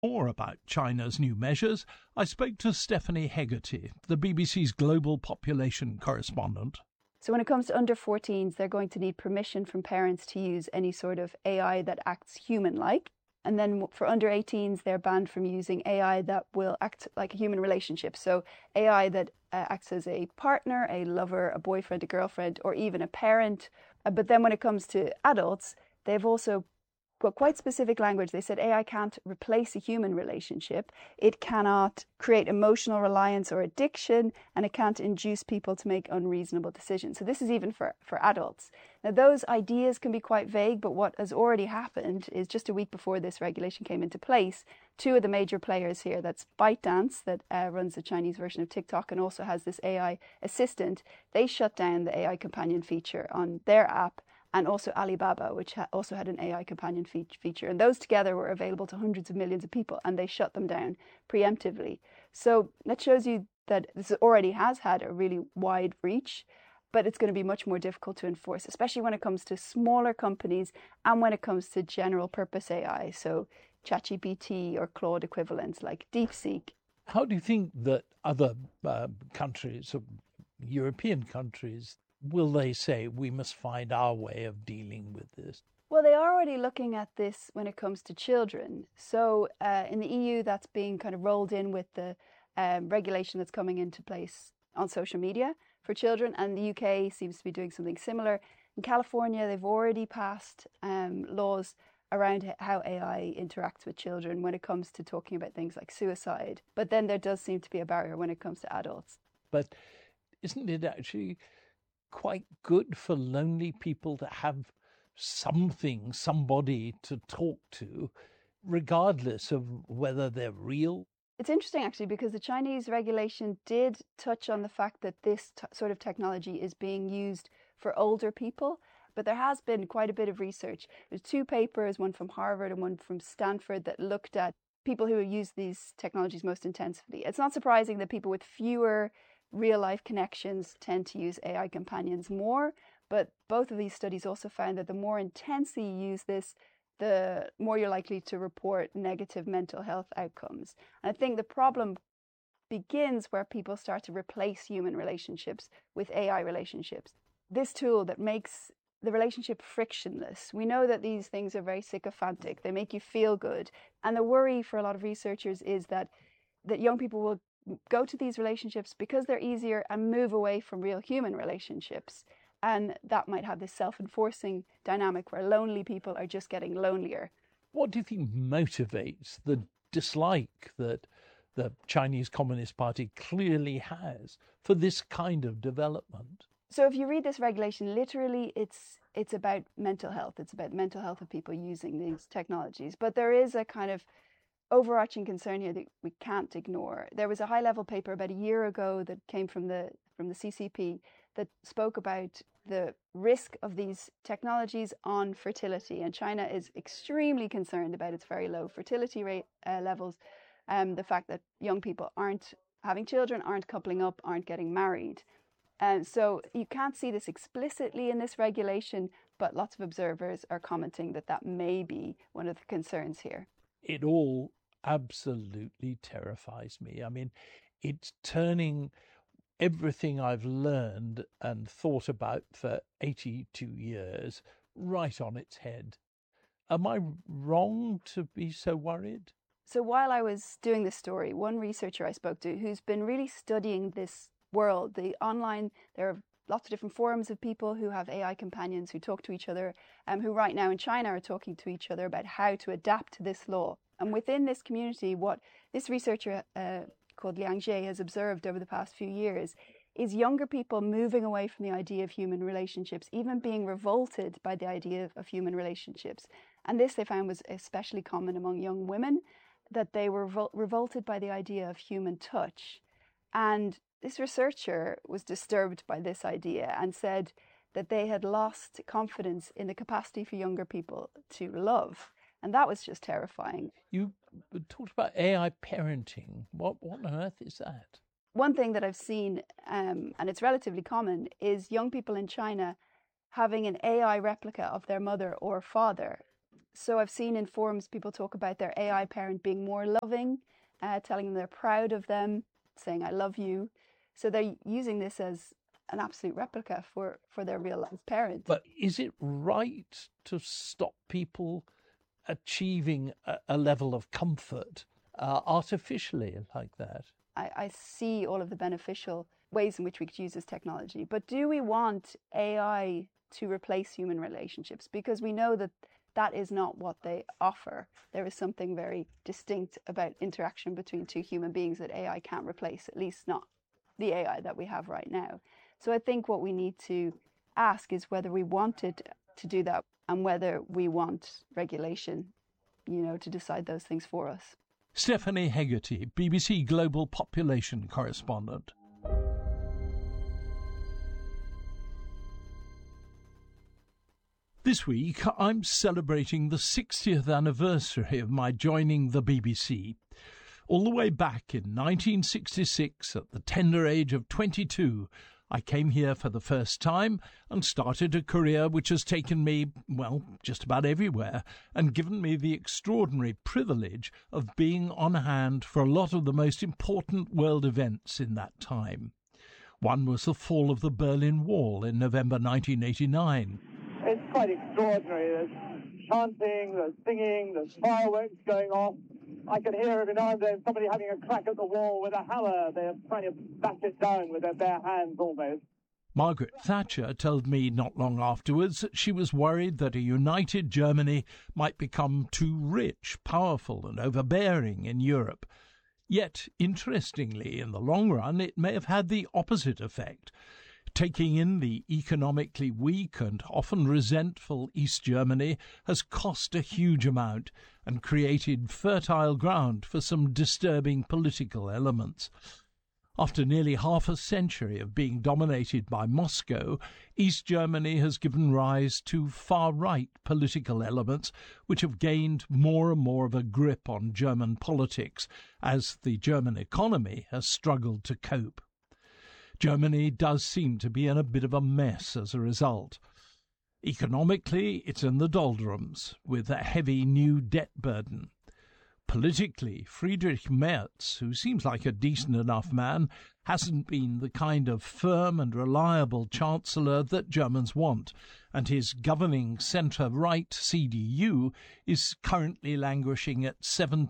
More about China's new measures, I spoke to Stephanie Hegarty, the BBC's global population correspondent. So when it comes to under 14s, they're going to need permission from parents to use any sort of AI that acts human-like. And then for under 18s, they're banned from using AI that will act like a human relationship. So AI that acts as a partner, a lover, a boyfriend, a girlfriend, or even a parent. But then when it comes to adults, they've also got quite specific language. They said AI can't replace a human relationship. It cannot create emotional reliance or addiction, and it can't induce people to make unreasonable decisions. So this is even for adults. Now, those ideas can be quite vague, but what has already happened is just a week before this regulation came into place, two of the major players here, that's ByteDance, that runs the Chinese version of TikTok and also has this AI assistant, they shut down the AI companion feature on their app, and also Alibaba, which also had an AI companion feature. And those together were available to hundreds of millions of people, and they shut them down preemptively. So that shows you that this already has had a really wide reach, but it's going to be much more difficult to enforce, especially when it comes to smaller companies and when it comes to general purpose AI, so ChatGPT or Claude equivalents like DeepSeek. How do you think that other countries, European countries, will they say we must find our way of dealing with this? Well, they are already looking at this when it comes to children. So in the EU, that's being kind of rolled in with the regulation that's coming into place on social media for children. And the UK seems to be doing something similar. In California, they've already passed laws around how AI interacts with children when it comes to talking about things like suicide. But then there does seem to be a barrier when it comes to adults. But isn't it actually quite good for lonely people to have somebody to talk to, regardless of whether they're real? It's interesting, actually, because the Chinese regulation did touch on the fact that this sort of technology is being used for older people, but there has been quite a bit of research. There's two papers, one from Harvard and one from Stanford, that looked at people who use these technologies most intensively. It's not surprising that people with fewer real-life connections tend to use AI companions more, but both of these studies also found that the more intensely you use this, the more you're likely to report negative mental health outcomes. And I think the problem begins where people start to replace human relationships with AI relationships. This tool that makes the relationship frictionless. We know that these things are very sycophantic. They make you feel good. And the worry for a lot of researchers is that young people will go to these relationships because they're easier and move away from real human relationships. And that might have this self-enforcing dynamic where lonely people are just getting lonelier. What do you think motivates the dislike that the Chinese Communist Party clearly has for this kind of development? So if you read this regulation, literally it's about mental health. It's about the mental health of people using these technologies. But there is a kind of overarching concern here that we can't ignore. There was a high-level paper about a year ago that came from the CCP that spoke about the risk of these technologies on fertility, and China is extremely concerned about its very low fertility rate levels, the fact that young people aren't having children, aren't coupling up, aren't getting married. And so you can't see this explicitly in this regulation, but lots of observers are commenting that that may be one of the concerns here. It all absolutely terrifies me. I mean, it's turning everything I've learned and thought about for 82 years right on its head. Am I wrong to be so worried? So while I was doing this story, one researcher I spoke to who's been really studying this world, there are lots of different forums of people who have AI companions who talk to each other, who right now in China are talking to each other about how to adapt to this law. And within this community, what this researcher called Liang Jie has observed over the past few years is younger people moving away from the idea of human relationships, even being revolted by the idea of human relationships. And this they found was especially common among young women, that they were revolted by the idea of human touch. And this researcher was disturbed by this idea and said that they had lost confidence in the capacity for younger people to love. And that was just terrifying. You talked about AI parenting. What on earth is that? One thing that I've seen, and it's relatively common, is young people in China having an AI replica of their mother or father. So I've seen in forums people talk about their AI parent being more loving, telling them they're proud of them, saying, I love you. So they're using this as an absolute replica for their real life parent. But is it right to stop people achieving a level of comfort artificially like that? I see all of the beneficial ways in which we could use this technology. But do we want AI to replace human relationships? Because we know that that is not what they offer. There is something very distinct about interaction between two human beings that AI can't replace, at least not the AI that we have right now. So I think what we need to ask is whether we wanted to do that and whether we want regulation, to decide those things for us. Stephanie Hegarty, BBC Global Population Correspondent. This week, I'm celebrating the 60th anniversary of my joining the BBC. All the way back in 1966, at the tender age of 22, I came here for the first time and started a career which has taken me, just about everywhere, and given me the extraordinary privilege of being on hand for a lot of the most important world events in that time. One was the fall of the Berlin Wall in November 1989. It's quite extraordinary. There's chanting, there's singing, there's fireworks going off. I can hear every now and then somebody having a crack at the wall with a hammer. They're trying to bash it down with their bare hands almost. Margaret Thatcher told me not long afterwards that she was worried that a united Germany might become too rich, powerful and overbearing in Europe. Yet, interestingly, in the long run, it may have had the opposite effect. Taking in the economically weak and often resentful East Germany has cost a huge amount and created fertile ground for some disturbing political elements. After nearly half a century of being dominated by Moscow, East Germany has given rise to far-right political elements which have gained more and more of a grip on German politics as the German economy has struggled to cope. Germany does seem to be in a bit of a mess as a result. Economically, it's in the doldrums, with a heavy new debt burden. Politically, Friedrich Merz, who seems like a decent enough man, hasn't been the kind of firm and reliable chancellor that Germans want, and his governing centre-right CDU is currently languishing at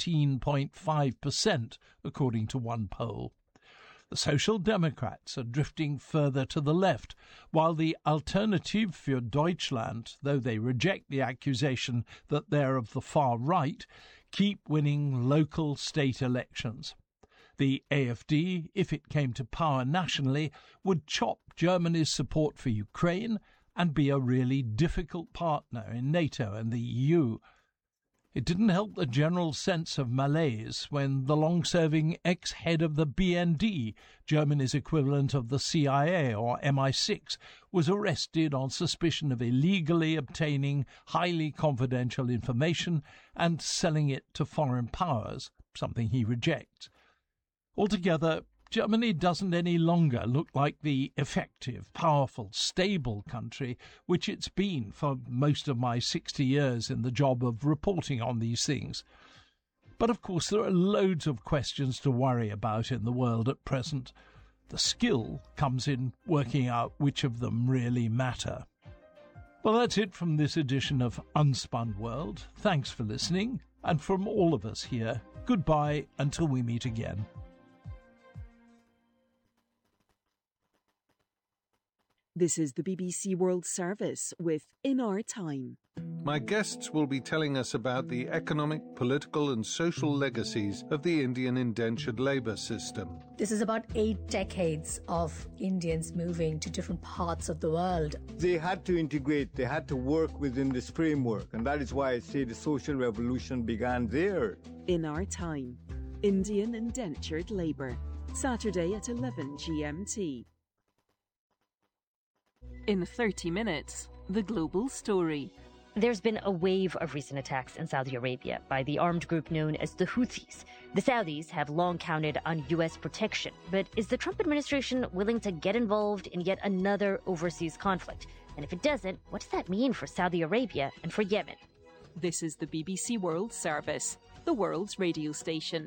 17.5%, according to one poll. The Social Democrats are drifting further to the left, while the Alternative für Deutschland, though they reject the accusation that they're of the far right, keep winning local state elections. The AfD, if it came to power nationally, would chop Germany's support for Ukraine and be a really difficult partner in NATO and the EU. It didn't help the general sense of malaise when the long-serving ex-head of the BND, Germany's equivalent of the CIA or MI6, was arrested on suspicion of illegally obtaining highly confidential information and selling it to foreign powers, something he rejects. Altogether, Germany doesn't any longer look like the effective, powerful, stable country which it's been for most of my 60 years in the job of reporting on these things. But of course there are loads of questions to worry about in the world at present. The skill comes in working out which of them really matter. Well, that's it from this edition of Unspun World. Thanks for listening, and from all of us here, goodbye until we meet again. This is the BBC World Service with In Our Time. My guests will be telling us about the economic, political and social legacies of the Indian indentured labour system. This is about 8 decades of Indians moving to different parts of the world. They had to integrate, they had to work within this framework, and that is why I say the social revolution began there. In Our Time, Indian indentured labour, Saturday at 11 GMT. In 30 minutes, the global story. There's been a wave of recent attacks in Saudi Arabia by the armed group known as the Houthis. The Saudis have long counted on U.S. protection, but is the Trump administration willing to get involved in yet another overseas conflict? And if it doesn't, what does that mean for Saudi Arabia and for Yemen? This is the BBC World Service, the world's radio station.